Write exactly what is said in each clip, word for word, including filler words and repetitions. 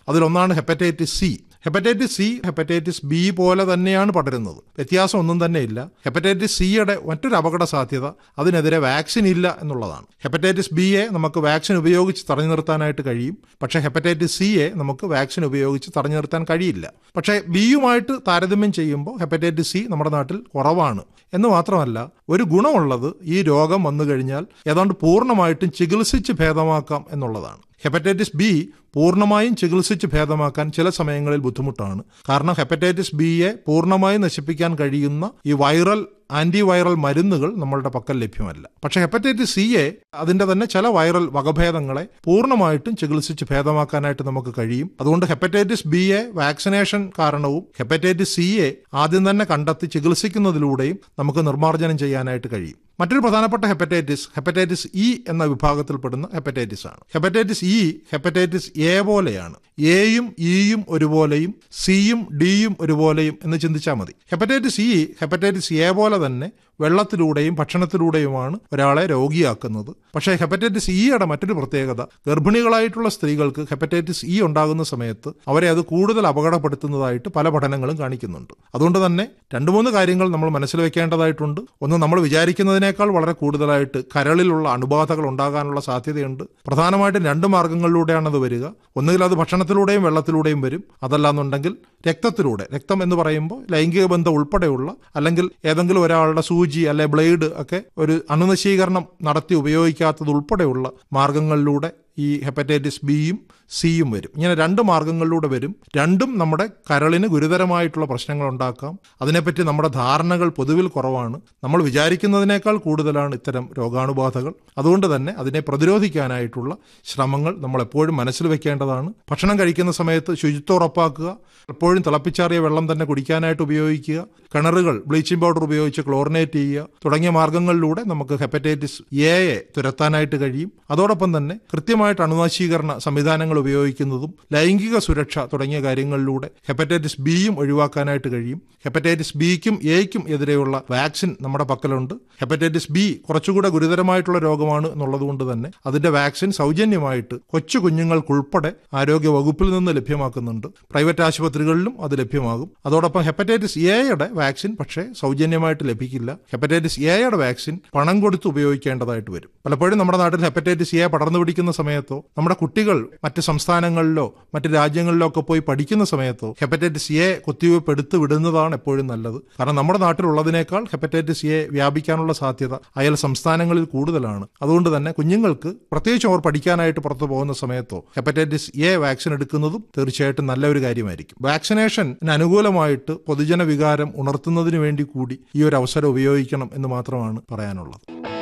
അതിലൊന്നാണ് hepatitis C. Hepatitis C hepatitis B പോലെ തന്നെയാണ് പടരുന്നത്, വ്യത്യാസം ഒന്നും തന്നെയില്ല. ഹെപ്പറ്റൈറ്റിസ് സിയുടെ മറ്റൊരു അപകട സാധ്യത അതിനെതിരെ വാക്സിൻ ഇല്ല എന്നുള്ളതാണ്. ഹെപ്പറ്റൈറ്റിസ് ബിയെ നമുക്ക് വാക്സിൻ ഉപയോഗിച്ച് തടഞ്ഞു നിർത്താനായിട്ട് കഴിയും, പക്ഷേ ഹെപ്പറ്റൈറ്റിസ് സിയെ നമുക്ക് വാക്സിൻ ഉപയോഗിച്ച് തടഞ്ഞു നിർത്താൻ കഴിയില്ല. പക്ഷേ ബിയുമായിട്ട് താരതമ്യം ചെയ്യുമ്പോൾ ഹെപ്പറ്റൈറ്റിസ് സി നമ്മുടെ നാട്ടിൽ കുറവാണ്. എന്ന് മാത്രമല്ല, ഒരു ഗുണമുള്ളത് ഈ രോഗം വന്നു കഴിഞ്ഞാൽ ഏതാണ്ട് പൂർണ്ണമായിട്ടും ചികിത്സിച്ച് ഭേദമാക്കാം എന്നുള്ളതാണ്. ഹെപ്പറ്റൈറ്റിസ് ബി പൂർണ്ണമായും ചികിത്സിച്ച് ഭേദമാക്കാൻ ചില സമയങ്ങളിൽ ബുദ്ധിമുട്ടാണ്. കാരണം ഹെപ്പറ്റൈറ്റിസ് ബിയെ പൂർണ്ണമായും നശിപ്പിക്കാൻ കഴിയുന്ന ഈ വൈറൽ ആന്റിവൈറൽ മരുന്നുകൾ നമ്മളുടെ പക്കൽ ലഭ്യമല്ല. പക്ഷേ ഹെപ്പറ്റൈറ്റിസ് സിയെ അതിന്റെ തന്നെ ചില വൈറൽ വകഭേദങ്ങളെ പൂർണ്ണമായിട്ടും ചികിത്സിച്ച് ഭേദമാക്കാനായിട്ട് നമുക്ക് കഴിയും. അതുകൊണ്ട് ഹെപ്പറ്റൈറ്റിസ് ബിയെ വാക്സിനേഷൻ കാരണവും ഹെപ്പറ്റൈറ്റിസ് സിയെ ആദ്യം തന്നെ കണ്ടെത്തി ചികിത്സിക്കുന്നതിലൂടെയും നമുക്ക് നിർമ്മാർജ്ജനം ചെയ്യാനായിട്ട് കഴിയും. മറ്റൊരു പ്രധാനപ്പെട്ട ഹെപ്പറ്റൈറ്റിസ് ഹെപ്പറ്റൈറ്റിസ് ഇ എന്ന വിഭാഗത്തിൽപ്പെടുന്ന ഹെപ്പറ്റൈറ്റിസ് ആണ്. ഹെപ്പറ്റൈറ്റിസ് ഇ ഹെപ്പറ്റൈറ്റിസ് എ പോലെയാണ്. എയും ഇയും ഒരുപോലെയും സിയും ഡിയും ഒരുപോലെയും എന്ന് ചിന്തിച്ചാൽ മതി. ഹെപ്പറ്റൈറ്റിസ് ഇ ഹെപ്പറ്റൈറ്റിസ് എ പോലെ തന്നെ വെള്ളത്തിലൂടെയും ഭക്ഷണത്തിലൂടെയുമാണ് ഒരാളെ രോഗിയാക്കുന്നത്. പക്ഷേ ഹെപ്പറ്റൈറ്റിസ് ഇയുടെ മറ്റൊരു പ്രത്യേകത, ഗർഭിണികളായിട്ടുള്ള സ്ത്രീകൾക്ക് ഹെപ്പറ്റൈറ്റിസ് ഇ ഉണ്ടാകുന്ന സമയത്ത് അവരെ അത് കൂടുതൽ അപകടപ്പെടുത്തുന്നതായിട്ട് പല പഠനങ്ങളും കാണിക്കുന്നുണ്ട്. അതുകൊണ്ട് തന്നെ രണ്ട് മൂന്ന് കാര്യങ്ങൾ നമ്മൾ മനസ്സിൽ വെക്കേണ്ടതായിട്ടുണ്ട്. ഒന്ന്, നമ്മൾ വിചാരിക്കുന്നതിനേക്കാൾ വളരെ കൂടുതലായിട്ട് കരളിലുള്ള അണുബാധകൾ ഉണ്ടാകാനുള്ള സാധ്യതയുണ്ട്. പ്രധാനമായിട്ടും രണ്ട് മാർഗങ്ങളിലൂടെയാണ് അത് വരിക. ഒന്നുകിൽ അത് ഭക്ഷണത്തിലൂടെയും വെള്ളത്തിലൂടെയും വരും, അതല്ലാന്നുണ്ടെങ്കിൽ രക്തത്തിലൂടെ. രക്തം എന്ന് പറയുമ്പോൾ ലൈംഗിക ബന്ധം ഉൾപ്പെടെയുള്ള, അല്ലെങ്കിൽ ഏതെങ്കിലും ഒരാളുടെ സൂചി അല്ലെ ബ്ലേഡ് ഒക്കെ ഒരു അണുനശീകരണം നടത്തി ഉപയോഗിക്കാത്തത് ഉൾപ്പെടെയുള്ള മാർഗങ്ങളിലൂടെ ഈ ഹെപ്പറ്റൈറ്റിസ് ബിയും സിയും വരും. ഇങ്ങനെ രണ്ട് മാർഗങ്ങളിലൂടെ വരും. രണ്ടും നമ്മുടെ കരളിന് ഗുരുതരമായിട്ടുള്ള പ്രശ്നങ്ങൾ ഉണ്ടാക്കാം. അതിനെപ്പറ്റി നമ്മുടെ ധാരണകൾ പൊതുവിൽ കുറവാണ്. നമ്മൾ വിചാരിക്കുന്നതിനേക്കാൾ കൂടുതലാണ് ഇത്തരം രോഗാണുബാധകൾ. അതുകൊണ്ട് തന്നെ അതിനെ പ്രതിരോധിക്കാനായിട്ടുള്ള ശ്രമങ്ങൾ നമ്മൾ എപ്പോഴും മനസ്സിൽ വെക്കേണ്ടതാണ്. ഭക്ഷണം കഴിക്കുന്ന സമയത്ത് ശുചിത്വം ഉറപ്പാക്കുക, എപ്പോഴും തിളപ്പിച്ചാറിയ വെള്ളം തന്നെ കുടിക്കാനായിട്ട് ഉപയോഗിക്കുക, കിണറുകൾ ബ്ലീച്ചിങ് പൗഡർ ഉപയോഗിച്ച് ക്ലോറിനേറ്റ് ചെയ്യുക തുടങ്ങിയ മാർഗങ്ങളിലൂടെ നമുക്ക് ഹെപ്പറ്റൈറ്റിസ് എയെ തുരത്താനായിട്ട് കഴിയും. അതോടൊപ്പം തന്നെ കൃത്യമായിട്ട് അണുനശീകരണ സംവിധാനങ്ങൾ ഉപയോഗിക്കുന്നതും ലൈംഗിക സുരക്ഷ തുടങ്ങിയ കാര്യങ്ങളിലൂടെ ഹെപ്പറ്റൈറ്റിസ് ബിയും ഒഴിവാക്കാനായിട്ട് കഴിയും. ഹെപ്പറ്റൈറ്റിസ് ബിക്കും എയ്ക്കും എതിരെയുള്ള വാക്സിൻ നമ്മുടെ പക്കലുണ്ട്. ഹെപ്പറ്റൈറ്റിസ് ബി കുറച്ചുകൂടെ ഗുരുതരമായിട്ടുള്ള രോഗമാണ് എന്നുള്ളതുകൊണ്ട് തന്നെ അതിന്റെ വാക്സിൻ സൗജന്യമായിട്ട് കൊച്ചു കുഞ്ഞുങ്ങൾക്കുൾപ്പെടെ ആരോഗ്യ വകുപ്പിൽ നിന്ന് ലഭ്യമാക്കുന്നുണ്ട്. പ്രൈവറ്റ് ആശുപത്രികളിലും അത് ലഭ്യമാകും. അതോടൊപ്പം ഹെപ്പറ്റൈറ്റിസ് എയുടെ വാക്സിൻ പക്ഷേ സൗജന്യമായിട്ട് ലഭിക്കില്ല. ഹെപ്പറ്റൈറ്റിസ് എയുടെ വാക്സിൻ പണം കൊടുത്ത് ഉപയോഗിക്കേണ്ടതായിട്ട് വരും. പലപ്പോഴും നമ്മുടെ നാട്ടിൽ ഹെപ്പറ്റൈറ്റിസ് എ പടർന്നു പിടിക്കുന്ന സമയത്തോ നമ്മുടെ കുട്ടികൾ മറ്റ് സംസ്ഥാനങ്ങളിലോ മറ്റ് രാജ്യങ്ങളിലോ ഒക്കെ പോയി പഠിക്കുന്ന സമയത്തോ ഹെപ്പറ്റൈറ്റിസ് എ കുത്തിവയ്പ്പ് എടുത്ത് വിടുന്നതാണ് എപ്പോഴും നല്ലത്. കാരണം നമ്മുടെ നാട്ടിലുള്ളതിനേക്കാൾ ഹെപ്പറ്റൈറ്റിസ് എ വ്യാപിക്കാനുള്ള സാധ്യത അയൽ സംസ്ഥാനങ്ങളിൽ കൂടുതലാണ്. അതുകൊണ്ട് തന്നെ കുഞ്ഞുങ്ങൾക്ക്, പ്രത്യേകിച്ച് അവർ പഠിക്കാനായിട്ട് പുറത്തു പോകുന്ന സമയത്തോ ഹെപ്പറ്റൈറ്റിസ് എ വാക്സിൻ എടുക്കുന്നതും തീർച്ചയായിട്ടും നല്ല ഒരു കാര്യമായിരിക്കും. വാക്സിനേഷന് അനുകൂലമായിട്ട് പൊതുജന വികാരം ഉണർത്തുന്നതിന് വേണ്ടി കൂടി ഈ ഒരു അവസരം ഉപയോഗിക്കണം എന്ന് മാത്രമാണ് പറയാനുള്ളത്.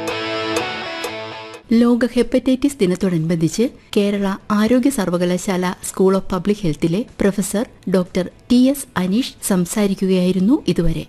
ലോക ഹെപ്പറ്റൈറ്റിസ് ദിനത്തോടനുബന്ധിച്ച് കേരള ആരോഗ്യ സർവകലാശാല school of public ഹെൽത്തിലെ professor doctor T S Aneesh സംസാരിക്കുകയായിരുന്നു ഇതുവരെ.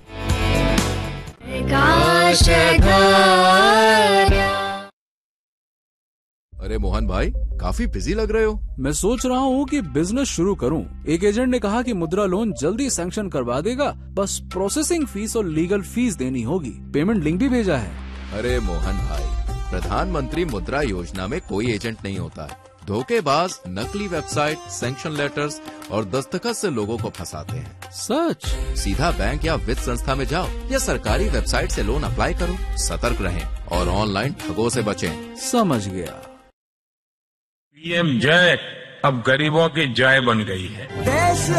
अरे मोहन भाई, काफी बिजी लग रहे हो। मैं सोच रहा हूँ कि बिजनेस शुरू करूँ। एक एजेंट ने कहा कि मुद्रा लोन जल्दी सैंक्शन करवा देगा, बस प्रोसेसिंग फीस और लीगल फीस देनी होगी। पेमेंट लिंक भी भेजा है। अरे मोहन भाई, प्रधानमंत्री मुद्रा योजना में कोई एजेंट नहीं होता है। धोखेबाज नकली वेबसाइट, सैंक्शन लेटर्स और दस्तखत से लोगों को फंसाते हैं। सच? सीधा बैंक या वित्त संस्था में जाओ या सरकारी वेबसाइट से लोन अप्लाई करो। सतर्क रहें और ऑनलाइन ठगों से बचें। समझ गया। पीएम जय अब गरीबों की जय बन गई है।